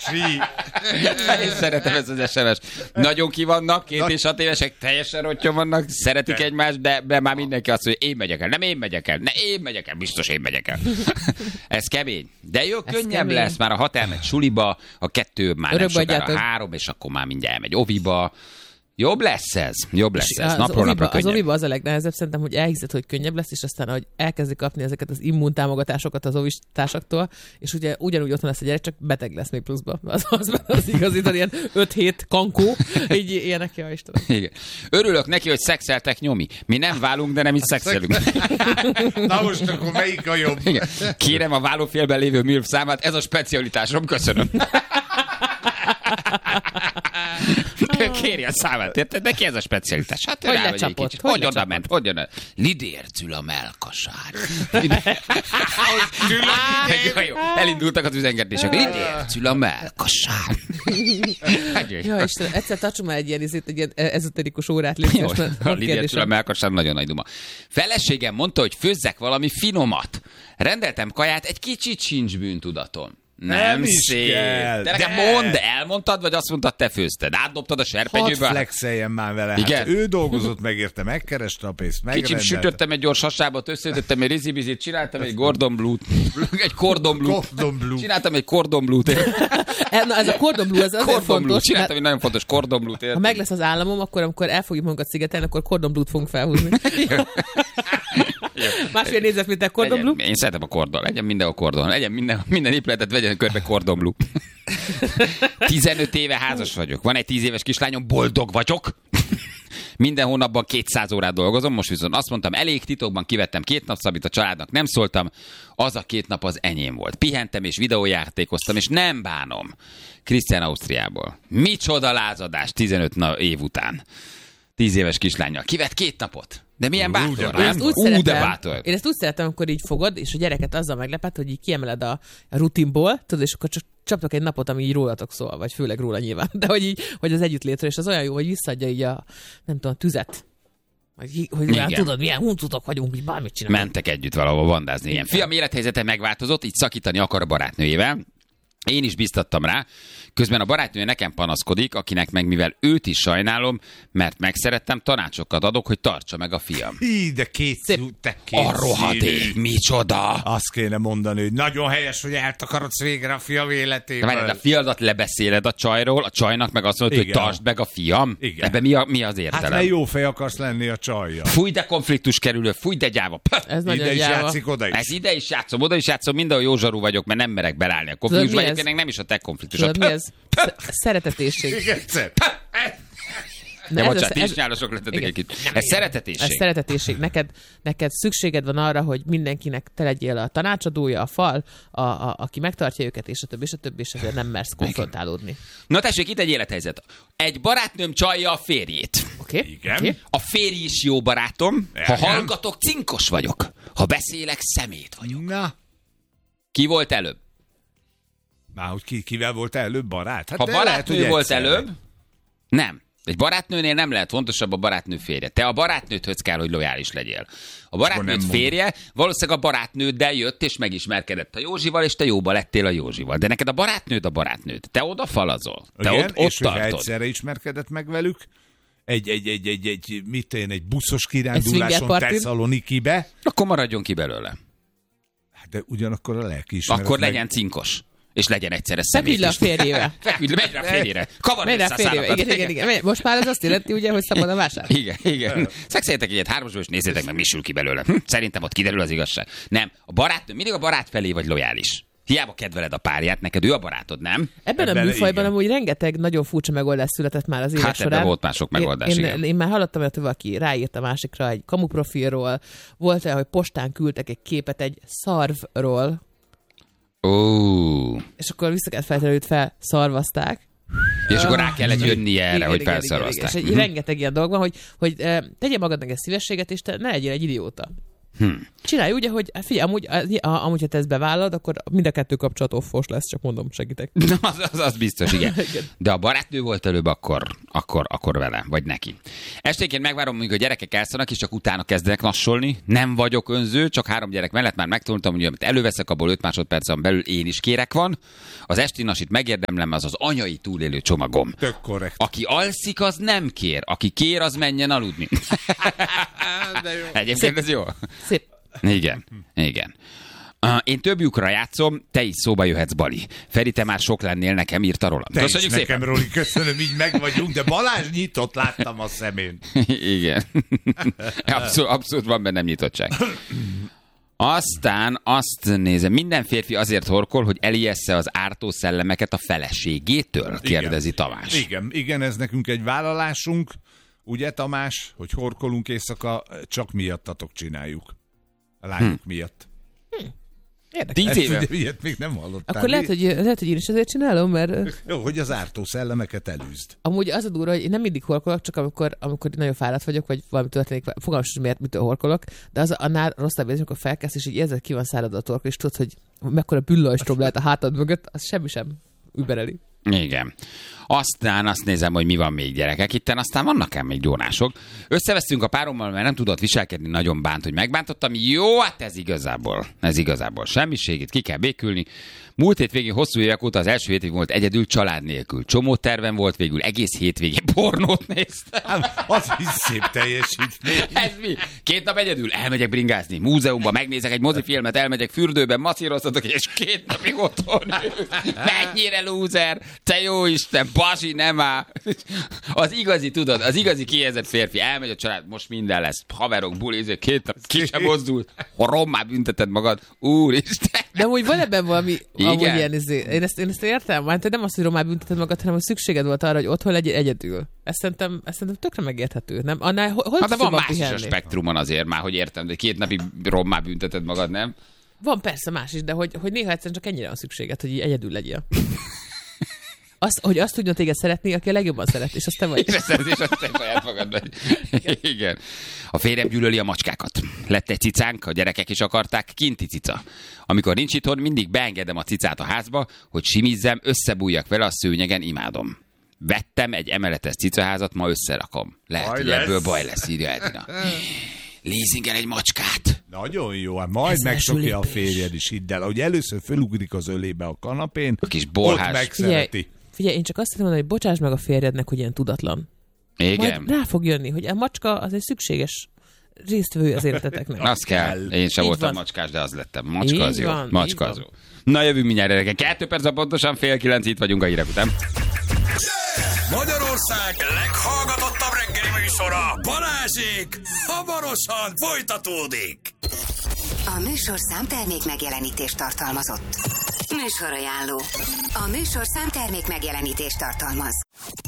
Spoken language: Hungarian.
Én szeretem ezt az SMS. Nagyon ki vannak, 2 és 6 évesek, teljesen rottyon vannak, szeretik egymást, de már mindenki azt mondja, én megyek el, nem én megyek el, én megyek el, biztos én megyek el. Ez kemény. De jó, könnyebb lesz, már a 6 elmegy suliba, a 2 már nem sokára, a 3, és akkor már mindjárt elmegy oviba. Jobb lesz ez. Napról napra könnyebb. Az oviba az a legnehezebb szerintem, hogy elhiszed, hogy könnyebb lesz, és aztán, hogy elkezdi kapni ezeket az immuntámogatásokat az ovistársaktól, és ugye ugyanúgy otthon lesz a gyerek, csak beteg lesz még pluszba. Az igazítani ilyen 5-7 kankó, így ilyenek, ja Istenem. Igen. Örülök neki, hogy szexeltek, nyomi. Mi nem válunk, de nem is szexelünk. Na most akkor melyik a jobb? Igen. Kérem a válófélben lévő MILF számát, ez a specialitásom, köszönöm. Kéri a számát, érted? Neki ez a specialitás. Hát hogy lecsapott? Hogy oda ment? Hogy oda? Lidércül a melkasár. Elindultak az üzengetések. Lidércül a melkasár. Ja, Istenem, egyszer tartsunk már egy ilyen ezoterikus órát létszés. Lidércül a melkasár nagyon nagy duma. Feleségem mondta, hogy főzzek valami finomat. Rendeltem kaját, egy kicsit sincs bűntudatom. Nem szép. De nekem mondd, elmondtad, vagy azt mondtad, te főzted? Átdobtad a serpenyőbe? Hadd flexeljen már vele. Igen? Hát ő dolgozott megérte, megkereste a pénzt, megrendelte. Kicsit sütöttem egy gyors hasábot, összeütöttem egy rizibizit, csináltam egy Gordon Blue-t. Egy Cordon Blue. Csináltam egy Cordon Blue-t. Na, ez a Cordon Blue, ez azért fontos. Csináltam egy nagyon fontos Cordon Blue-t. Ha meg lesz az államom, akkor amikor el fogjuk magunkat szigetelni, akkor Cordon Blue-t fogunk felhúzni. Másfél négyzetméter Cordon Blue? Én szeretem a kordon. Legyen minden a kordon. Legyen minden épületet, vegyen körbe Cordon Blue. 15 éve házas vagyok. Van egy 10 éves kislányom, boldog vagyok. Minden hónapban 200 órát dolgozom, most viszont azt mondtam, elég, titokban kivettem 2 napszabit, a családnak nem szóltam, az a 2 nap az enyém volt. Pihentem és videójátékoztam, és nem bánom. Krisztián Ausztriából. Micsoda lázadás 15 év után. 10 éves kislánnyal. Kivett 2 napot. De milyen bátor, nem? De bátor. Én ezt úgy szeretem, amikor így fogod, és a gyereket azzal meglepet, hogy így kiemeled a rutinból, tudod, és akkor csak csaptok egy napot, ami így rólatok szól, vagy főleg róla nyilván, de hogy az együttlétről, és az olyan jó, hogy visszaadja így a, nem tudom, tüzet. Hogy olyan, tudod, milyen huncutok vagyunk, hogy bármit csinálunk. Mentek együtt valahol vandázni. Ilyen fiam élethelyzete megváltozott, így szakítani akar a barátnőjével. Én is biztattam rá, közben a barátnője nekem panaszkodik, akinek meg mivel őt is sajnálom, mert megszerettem, tanácsokat adok, hogy tartsa meg a fiam. Hí, de két a rohadék, micsoda! Azt kéne mondani, hogy nagyon helyes, hogy eltakarodsz végre a fiam életében. De a fiadat lebeszéled a csajról, a csajnak meg azt mondod, hogy tartsd meg a fiam. Igen. Ebben mi az értelem? Hát mert jó fej akarsz lenni a csajja. Fúj, de konfliktus kerülő, fúj, de gyáva. Ez ide is játszik, oda is. Ez ide is játszom, oda is játszom, mindenhol jó zsarú vagyok, mert nem merek belállni a konfliktusba. Egyébként nem is a te konfliktus. Mi ez? Szeretetésség. De bocsánat, ti is nyálosok lettetek egy kicsit. Ez szeretetésség. Ez szeretetésség. Neked szükséged van arra, hogy mindenkinek te legyél a tanácsadója, a fal, aki megtartja őket, és a többi, és ezért nem mersz konfrontálódni. Na tessék, itt egy élethelyzet. Egy barátnőm csalja a férjét. Oké. Igen. Okay. A férj is jó barátom. Ha hallgatok, cinkos vagyok. Ha beszélek, szemét vagyok. Na. Ki volt előbb? Már hogy kivel volt előbb barát? Hát ha barátnő volt előbb, nem. Egy barátnőnél nem lehet fontosabb a barátnő férje. Te a barátnődhöz kell, hogy lojális legyél. A barátnőd férje valószínűleg a barátnőddel jött és megismerkedett a Józsival, és te jóba lettél a Józsival. De neked a barátnőd. Te oda falazol. Te igen, ott és tartod. egyszerre ismerkedett meg velük, egy buszos kiránduláson Tesszalonikibe. Akkor maradjon ki belőle. De ugyanakkor a lelkiismeret. Akkor legyen cinkos. És legyen egyszerre szemét. Feküdj le a férjével. Feküdj le, megy rá a férjére. Kavarj vissza a szálakat. Igen. Most már ez azt illeti, ugye, hogy szabad a vásár. Igen. Szexeljetek egyet 3-asból, és nézzétek meg, mi sül ki belőle. Szerintem ott kiderül az igazság. Nem, a barátnő, mindig a barát felé vagy lojális. Hiába kedveled a párját, neked ő a barátod, nem? Ebben a műfajban amúgy rengeteg nagyon furcsa megoldás született már az éves során. Hát volt már sok megoldás, én már hallottam, hogy valaki ráírt a másikra egy kamuprofilról, volt olyan, hogy postán küldtek egy képet egy szarvról, és akkor vissza kellett feltenni, hogy felszarvazták. És akkor rá kellett jönni erre, hogy felszarvazták. És rengeteg ilyen dolog van, hogy tegye magadnak egy szívességet, és te ne legyél egy idióta. Csinálj úgy, hogy figyelj, amúgy ha te ezt bevállalod, akkor mind a kettő kapcsolat offos lesz, csak mondom, segítek. Az biztos, igen. De a barátnő volt előbb, akkor vele, vagy neki. Esténként megvárom, amikor a gyerekek elszannak, és csak utána kezdenek nassolni. Nem vagyok önző, csak 3 gyerek mellett már megtanultam, hogy amit előveszek, abból 5 másodpercen belül én is kérek van. Az esti nasit megérdemlem, az anyai túlélő csomagom. Tök korrekt. Aki alszik, az nem kér. Aki kér, az menjen aludni. De jó. Egyébként ez jó. Szép. Igen. Én több lyukra játszom, te is szóba jöhetsz, Bali. Feri, te már sok lennél, nekem írta Roland. Te is nekem, Roli, köszönöm, így meg vagyunk, de Balázs nyitott, láttam a szemén. Igen. Abszolút van bennem nyitottság. Aztán azt nézem, minden férfi azért horkol, hogy elijessze az ártó szellemeket a feleségétől, kérdezi Tamás. Igen, ez nekünk egy vállalásunk, ugye Tamás, hogy horkolunk éjszaka, csak miattatok csináljuk. A lányok miatt. Érdekes. 10 éve. Ilyet még nem hallottál. Akkor lehet, hogy én is ezért csinálom, mert... Jó, hogy az ártó szellemeket elűzd. Amúgy az a durva, hogy én nem mindig horkolok, csak amikor nagyon fáradt vagyok, vagy valami történik, fogalmam sem, mitől horkolok, de az annál rosszabb, amikor felkezd, és így érzed, ki van száradva a torka, és tudod, hogy mekkora büllajstrom lehet a hátad mögött, az semmi sem übereli. Igen. Aztán azt nézem, hogy mi van még, gyerekek. Itten aztán vannak még gyónások. Összevesztünk a párommal, mert nem tudott viselkedni, nagyon bánt, hogy megbántottam. Jó, hát ez igazából semmiség, itt ki kell békülni. Múlt hétvégén hosszú évek óta az első hétvégén volt egyedül család nélkül. Csomó tervem volt, végül egész hétvégén pornót néztem. Az is szép teljesítmény. Ez mi? 2 nap egyedül elmegyek bringázni, múzeumban megnézek egy mozifilmet, elmegyek fürdőben, macíroztatok, és 2 napig otthon ülök. Mennyire lúzer, te jó Isten, basi, nem áll. Az igazi kijelzett férfi, elmegy a család, most minden lesz, haverok, buli, 2 nap ki sem mozdult, rommá bünteted magad, úristen. De amúgy van ebben valami, amúgy ilyen, én ezt értem, mert nem azt, hogy rommá bünteted magad, hanem hogy szükséged volt arra, hogy otthon legyél egyedül. Ezt szerintem tökre megérthető, nem? Annál, de van más is a spektrumon azért már, hogy értem, de 2 napig rommá bünteted magad, nem? Van persze más is, de hogy néha egyszerűen csak ennyire van szükséged, hogy így egyedül legyél. Hogy azt tudjon téged szeretni, aki a legjobban szeret, és azt te vagy. És azt te saját magad vagy. Igen. A férjem gyűlöli a macskákat. Lett egy cicánk, a gyerekek is akarták, kinti cica. Amikor nincs itthon, mindig beengedem a cicát a házba, hogy simizzem, összebújjak vele a szőnyegen, imádom. Vettem egy emeletes cicaházat, ma összerakom. Lehet, hogy ebből baj lesz, írja Edina. Leasingel egy macskát. Nagyon jó, hát majd megszokja a férjed is, hidd el, hogy először fölugrik az ölébe a kanapén, a kis bolhás. Ott megszereti. Figyelj, én csak azt tudom mondani, hogy bocsáss meg a férjednek, hogy ilyen tudatlan. Igen. Majd rá fog jönni, hogy a macska az egy szükséges résztvevő az életeteknek. Az kell. Én sem voltam macskás, de az lettem. Macska az jó. Van, Macska az jó. Na, jövünk mindjárt gyerekek. 2 perc pontosan 8:30, itt vagyunk a hírek után. Magyarország leghallgatottabb reggeli műsora, Balázsék, hamarosan folytatódik. A műsorszám termék megjelenítést tartalmazott. Műsorajánló. A műsorszám termék megjelenítést tartalmaz.